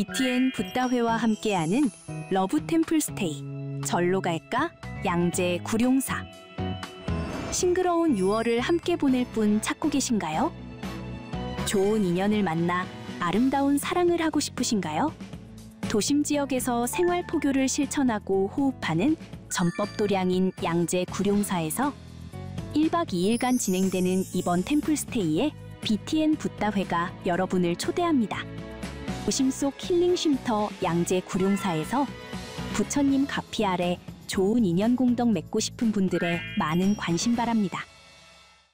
BTN 붓다회와 함께하는 러브 템플 스테이. 절로 갈까? 양재 구룡사. 싱그러운 6월을 함께 보낼 분 찾고 계신가요? 좋은 인연을 만나 아름다운 사랑을 하고 싶으신가요? 도심 지역에서 생활 포교를 실천하고 호흡하는 전법 도량인 양재 구룡사에서 1박 2일간 진행되는 이번 템플스테이에 BTN 붓다회가 여러분을 초대합니다. 도심 속 힐링 쉼터 양재 구룡사에서 부처님 가피 아래 좋은 인연 공덕 맺고 싶은 분들의 많은 관심 바랍니다.